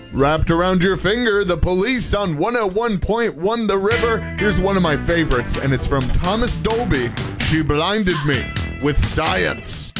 Wrapped around your finger, the police on 101.1 The River. Here's one of my favorites, and it's from Thomas Dolby. She blinded me with science.